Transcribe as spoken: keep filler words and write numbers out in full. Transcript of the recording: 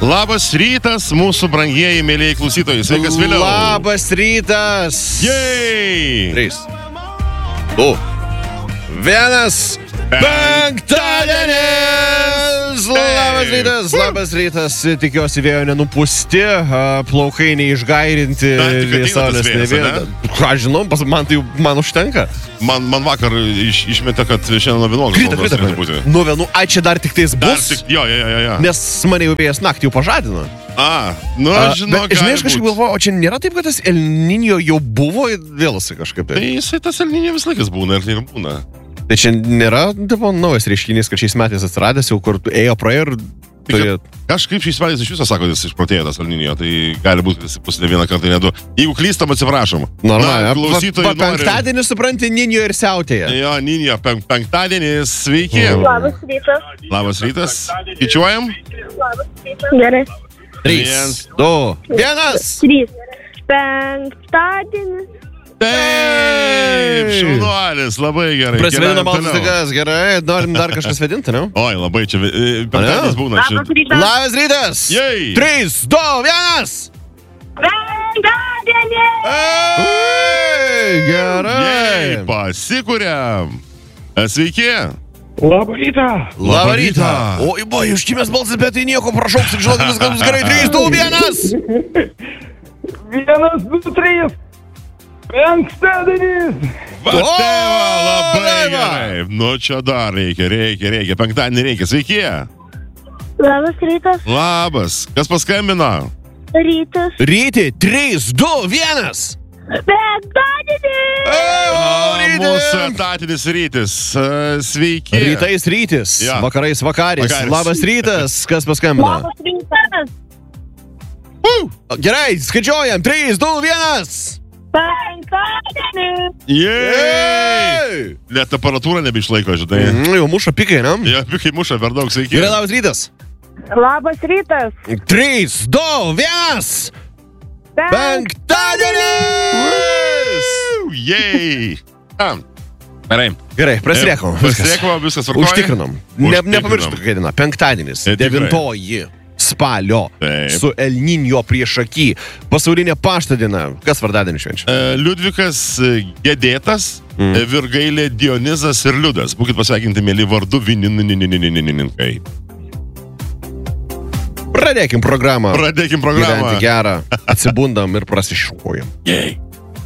Labas rytas, mūsų brangieji, mėlyjei klausytojai. Sveikas vėliau. Labas rytas. Jei! Trys. Du. Vienas. Penktadienis! Labas rytas, labas rytas. Tikiuosi vėjo nenupusti, plaukai neišgairinti, saulės nevėjo. Ką žinau, man tai man užtenka. Man, man vakar iš, išmetė, kad šiandien nuo vienuolikos. Krita, krita, krita. Nuo vienų, ai čia dar tik tais bus. Tik, jo, jo, jo, jo. Nes mane jau vėjas naktį jau pažadino. A, nu aš žinau, ką. Žinai, aš kažkaip galvoju, o čia nėra taip, kad tas El Niño jau buvo ir vėlasi kažkaip. Tai jisai tas El Niño vis laikas būna ir tai ir būna. Tai čia nėra, tipo, naujas reiškinys, kad šiais metais atsiradęs jau, kur ėjo praėjo ir... Tai kažkaip šiais metais iš viso sako, jis išprotėjo tas El Niño, tai gali būti, kad jis pusė vieną kartą ne du. Jeigu klystam, atsiprašom. Normaliai, klausytojai pa, pa, penktadienį nori... supranti, Niño ir siautėje. Jo, Niño, pen, penktadienis, sveiki. Labas rytas. Labas rytas. Skaičiuojam? Labas rytas. Gerai. Trys, du, vienas. Trys. Penktadienis. Taip, šaunuolis, labai gerai. Prasideda baltas tikas, gerai, norim dar kažkas vedinti, ne? Oi, labai čia, penktadienis būna. Labas rytas. Labas rytas. Jei. Trys, du, vienas. Penktadienis. Gerai. Jei, pasikuriam. Sveiki. Labą rytą. Labą rytą. Oi, boi, užkimęs balsas, bet tai nieko, prašau, žinokit, viskas bus gerai. Trys, du, vienas. Vienas, du, trys. Penktadienis! Va, tėva, labai gerai. Nu, čia dar reikia, reikia, reikia. Penktadienį reikia. Sveiki. Labas rytas. Labas. Kas paskambino? Rytas. Ryti, trys, du, vienas. Penktadienis! Mūsų etatinis rytis. Sveiki. Rytais rytis, Ja. vakarais vakaris. Vakaris. Labas rytas, kas paskambino? Labas rytas. Uh, gerai, skaičiuojam. trys, du, vienas. Penktadienis. Jei! Net temperatūra nebeišlaiko, žinai. Mm, jau muša pikai, ne? Ja, pikai muša, per daug, sveiki. Gerai, labas rytas. Labas rytas. trys, du, vienas. Penktadienis! Jei! Gerai. Gerai, prasirėkom. Prasirėkom, viskas tvarkoja. Užtikrinom. Ne, nepamirštų, kokia diena. Penktadienis, E, tikrai. devintoji spalio. Taip. Su El Niño priešaky. Pasaulinė pašto diena. Kas vardadienį švenčia? E, Liudvikas Gedėtas, Mm. mm. Virgailė Dionizas ir Liudas. Būkit pasveikinti, mėly vardu Vininininkai. Pradėkim programą. Pradėkim programą. Gyventi gerą. Atsibundam ir prasišukuojam. Jei.